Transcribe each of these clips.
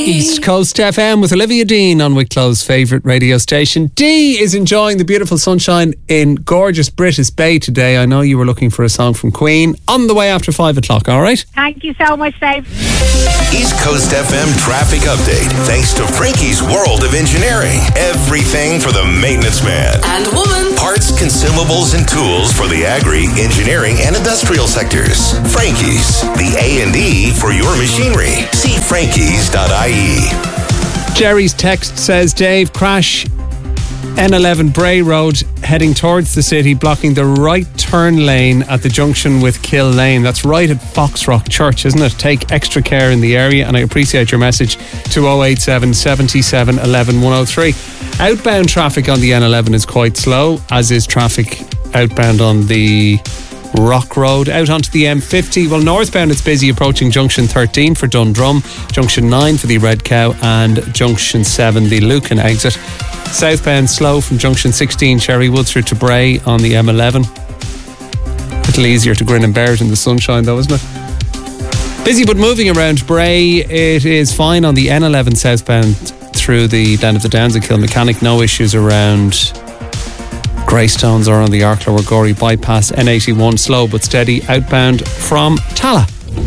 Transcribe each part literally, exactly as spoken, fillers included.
East Coast F M with Olivia Dean on Wicklow's favourite radio station. Dee is enjoying the beautiful sunshine in gorgeous British Bay today. I know you were looking for a song from Queen. On the way after five o'clock, all right? Thank you so much, Dave. East Coast F M traffic update thanks to Frankie's World of Engineering. Everything for the maintenance man and woman. Parts, consumables and tools for the agri, engineering and industrial sectors. Frankie's, the A and E for your machinery. See frankies dot I E. Jerry's text says, Dave, crash N eleven Bray Road heading towards the city, blocking the right turn lane at the junction with Kill Lane. That's right at Foxrock Church, isn't it? Take extra care in the area, and I appreciate your message to oh eight seven, seven seven, one one, one oh three. Outbound traffic on the N eleven is quite slow, as is traffic outbound on the Rock Road. Out onto the M fifty. Well, northbound it's busy approaching Junction thirteen for Dundrum, Junction nine for the Red Cow, and Junction seven, the Lucan exit. Southbound slow from Junction sixteen Cherrywood through to Bray on the M eleven. A little easier to grin and bear it in the sunshine though, isn't it? Busy but moving around Bray. It is fine on the N eleven southbound through the Glen of the Downs and Kilmechanic. No issues around Greystones or on the Arklow or Gorey bypass. N eighty-one slow but steady outbound from Tala.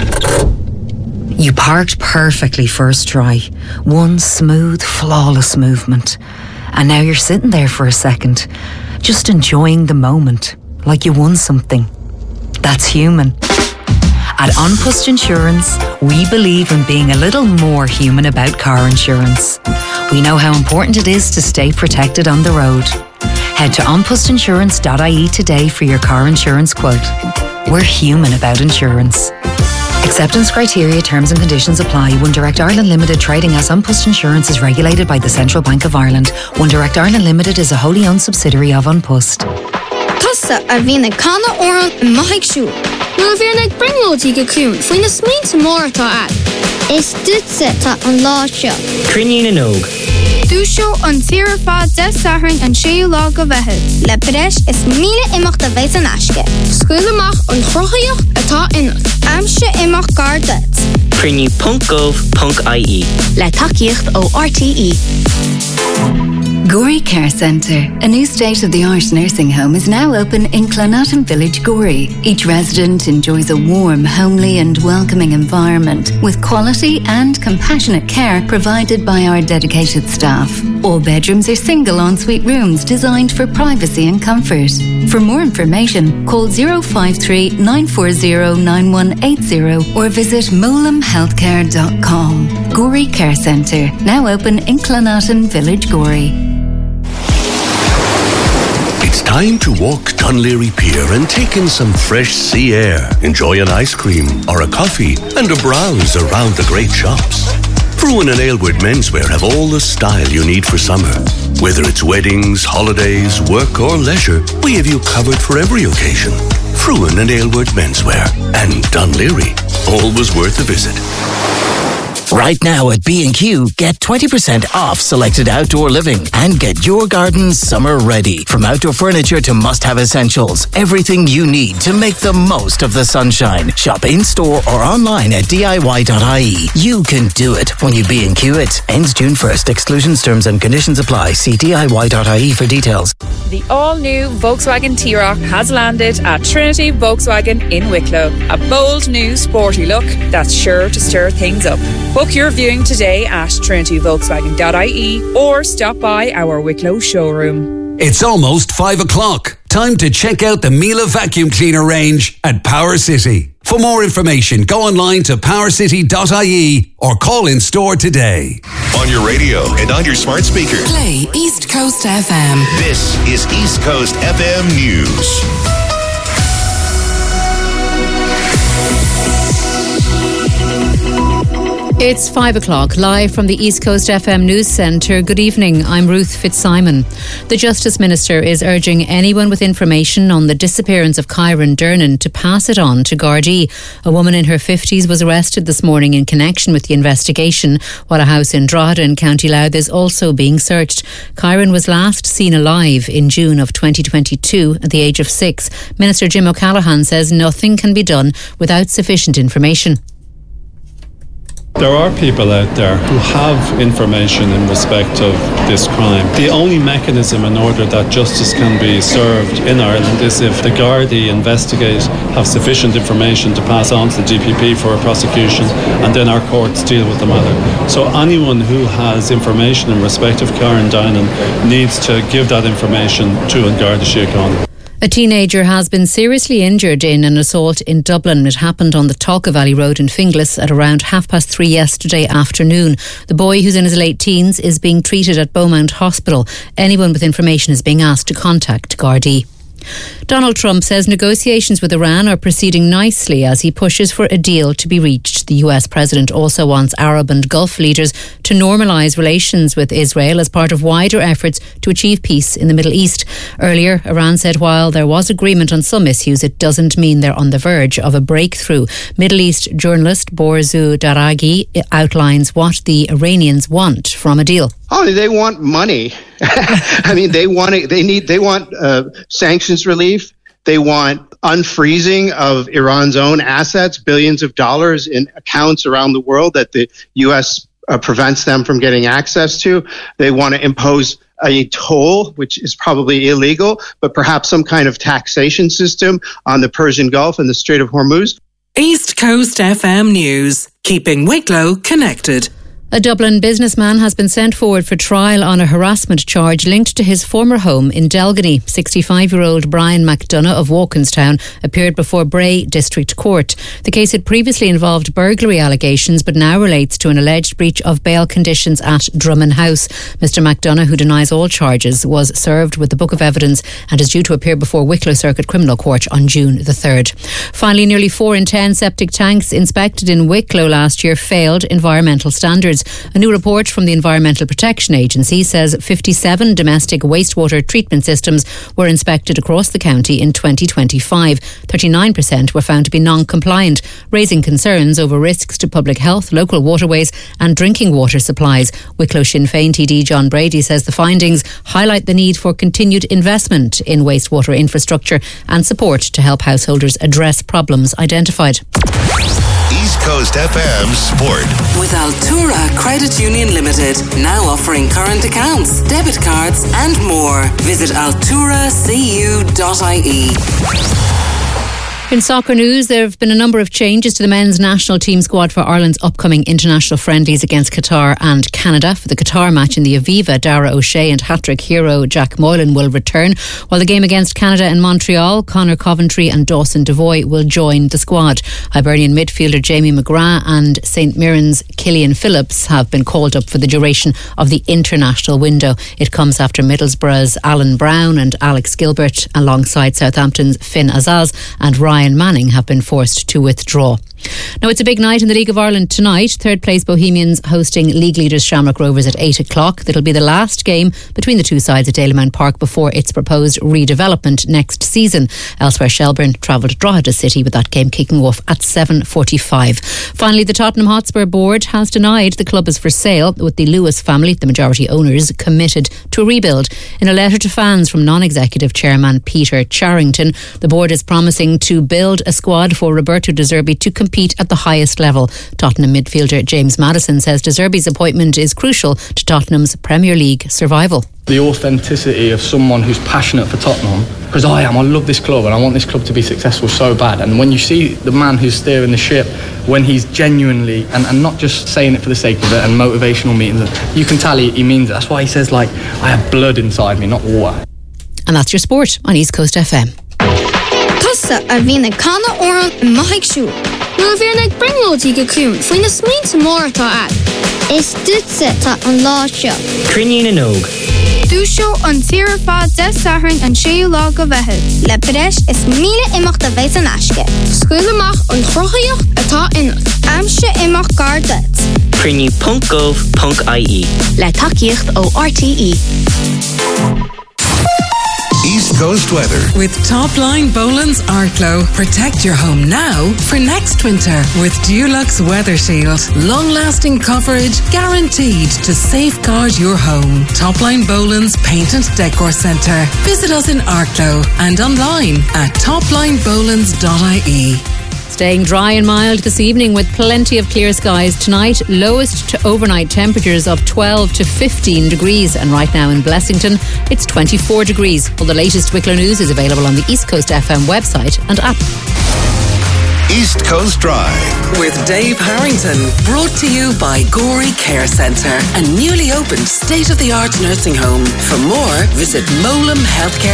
You parked perfectly first try. One smooth, flawless movement. And now you're sitting there for a second, just enjoying the moment, like you won something. That's human. At An Post Insurance, we believe in being a little more human about car insurance. We know how important it is to stay protected on the road. Head to an post insurance dot I E today for your car insurance quote. We're human about insurance. Acceptance criteria, terms and conditions apply. One Direct Ireland Limited, trading as An Post Insurance, is regulated by the Central Bank of Ireland. One Direct Ireland Limited is a wholly owned subsidiary of An Post. Tusa a bhína canna oran in maithig siú. Nó a bhíar ag bringlótí go clún faoin na smaointe mór atá ad. Is dúitse tá an lá seo. Crinne na nóg. Dúseo an tíre fad de sathrainn an séú lá go bheithid. Le breis is míle imach de bheith an aisce. Scuil amach an chrochaíocht atá inach. Amse imach gar det. Crinne punt gov punt I E. Le takeíocht ó R T E. Gorey Care Centre, a new state-of-the-art nursing home, is now open in Clonatton Village, Gorey. Each resident enjoys a warm, homely and welcoming environment with quality and compassionate care provided by our dedicated staff. All bedrooms are single ensuite rooms designed for privacy and comfort. For more information, call zero five three, nine four zero, nine one eight zero or visit molam healthcare dot com. Gorey Care Centre, now open in Clonatton Village, Gorey. It's time to walk Dunleary Pier and take in some fresh sea air. Enjoy an ice cream or a coffee and a browse around the great shops. Fruin and Aylward Menswear have all the style you need for summer. Whether it's weddings, holidays, work or leisure, we have you covered for every occasion. Fruin and Aylward Menswear and Dunleary, always worth a visit. Right now at B and Q, get twenty percent off selected outdoor living and get your garden summer ready. From outdoor furniture to must-have essentials, everything you need to make the most of the sunshine. Shop in-store or online at D I Y dot I E. You can do it when you B and Q it. Ends June first. Exclusions, terms and conditions apply. See D I Y dot I E for details. The all-new Volkswagen T-Roc has landed at Trinity Volkswagen in Wicklow. A bold new sporty look that's sure to stir things up. Book your viewing today at trinity volkswagen dot I E or stop by our Wicklow showroom. It's almost five o'clock. Time to check out the Miele vacuum cleaner range at Power City. For more information, go online to power city dot I E or call in store today. On your radio and on your smart speaker. Play East Coast F M. This is East Coast F M News. It's five o'clock, live from the East Coast F M News Centre. Good evening, I'm Ruth Fitzsimon. The Justice Minister is urging anyone with information on the disappearance of Kyron Dernan to pass it on to Gardaí. A woman in her fifties was arrested this morning in connection with the investigation, while a house in Drogheda in County Louth is also being searched. Kyron was last seen alive in June of twenty twenty-two at the age of six. Minister Jim O'Callaghan says nothing can be done without sufficient information. There are people out there who have information in respect of this crime. The only mechanism in order that justice can be served in Ireland is if the Gardaí investigate, have sufficient information to pass on to the D P P for a prosecution, and then our courts deal with the matter. So anyone who has information in respect of Karen Dinan needs to give that information to An Garda Síochána. A teenager has been seriously injured in an assault in Dublin. It happened on the Talca Valley Road in Finglas at around half past three yesterday afternoon. The boy, who's in his late teens, is being treated at Beaumont Hospital. Anyone with information is being asked to contact Gardaí. Donald Trump says negotiations with Iran are proceeding nicely as he pushes for a deal to be reached. The U S president also wants Arab and Gulf leaders to normalise relations with Israel as part of wider efforts to achieve peace in the Middle East. Earlier, Iran said while there was agreement on some issues, it doesn't mean they're on the verge of a breakthrough. Middle East journalist Borzu Daragi outlines what the Iranians want from a deal. Oh, they want money. I mean, they want it, they need they want uh, sanctions relief. They want unfreezing of Iran's own assets, billions of dollars in accounts around the world that the U S uh, prevents them from getting access to. They want to impose a toll, which is probably illegal, but perhaps some kind of taxation system on the Persian Gulf and the Strait of Hormuz. East Coast F M News, keeping Wicklow connected. A Dublin businessman has been sent forward for trial on a harassment charge linked to his former home in Delgany. sixty-five-year-old Brian McDonough of Walkinstown appeared before Bray District Court. The case had previously involved burglary allegations but now relates to an alleged breach of bail conditions at Drummond House. Mister McDonough, who denies all charges, was served with the book of evidence and is due to appear before Wicklow Circuit Criminal Court on June the third. Finally, nearly four in ten septic tanks inspected in Wicklow last year failed environmental standards. A new report from the Environmental Protection Agency says fifty-seven domestic wastewater treatment systems were inspected across the county in twenty twenty-five. thirty-nine percent were found to be non-compliant, raising concerns over risks to public health, local waterways and drinking water supplies. Wicklow Sinn Féin T D John Brady says the findings highlight the need for continued investment in wastewater infrastructure and support to help householders address problems identified. East Coast F M Sport. With Altura Credit Union Limited, now offering current accounts, debit cards and more. Visit altura c u dot i e. In soccer news, there have been a number of changes to the men's national team squad for Ireland's upcoming international friendlies against Qatar and Canada. For the Qatar match in the Aviva, Dara O'Shea and hat-trick hero Jack Moylan will return, while the game against Canada in Montreal, Conor Coventry and Dawson Devoy will join the squad. Hibernian midfielder Jamie McGrath and Saint Mirren's Killian Phillips have been called up for the duration of the international window. It comes after Middlesbrough's Alan Brown and Alex Gilbert, alongside Southampton's Finn Azaz and Ryan Ryan Manning, have been forced to withdraw. Now, it's a big night in the League of Ireland tonight. Third place Bohemians hosting league leaders Shamrock Rovers at eight o'clock. That'll be the last game between the two sides at Dalymount Park before its proposed redevelopment next season. Elsewhere, Shelbourne travel to Drogheda City, with that game kicking off at seven forty-five. Finally, the Tottenham Hotspur board has denied the club is for sale, with the Lewis family, the majority owners, committed to a rebuild. In a letter to fans from non-executive chairman Peter Charrington, the board is promising to build a squad for Roberto De Zerbi to compete at the highest level. Tottenham midfielder James Maddison says De Zerbi's appointment is crucial to Tottenham's Premier League survival. The authenticity of someone who's passionate for Tottenham, because I am, I love this club and I want this club to be successful so bad. And when you see the man who's steering the ship, when he's genuinely, and, and not just saying it for the sake of it, and motivational meetings, you can tell he, he means it. That's why he says, like, I have blood inside me, not water. And that's your sport on East Coast F M. Tusa a bhína canna orm in maithig siú. Nu a bhíar ag bringlódí go clún faoin na smaointe mór atá ag. Is dúitse tá an lá seo. Crinne na nóg. Dúseo an tíre fad de sathrainn an séú lá go bheithid. Le padeis is míle imach de bheith an aisce. Scuil amach an chrochaíocht atá inut. Amse imach gar duit. Crinne punt gov punt i e. Le takeíocht ó R T E. East Coast weather. With Topline Boland's Arklow, protect your home now for next winter with Dulux Weather Shield. Long-lasting coverage guaranteed to safeguard your home. Topline Boland's Paint and Decor Centre. Visit us in Arklow and online at topline bolands dot i e. Staying dry and mild this evening with plenty of clear skies tonight. Lowest to overnight temperatures of twelve to fifteen degrees. And right now in Blessington, it's twenty-four degrees. All the latest Wicklow news is available on the East Coast F M website and app. East Coast Drive with Dave Harrington. Brought to you by Gorey Care Centre, a newly opened state-of-the-art nursing home. For more, visit molam healthcare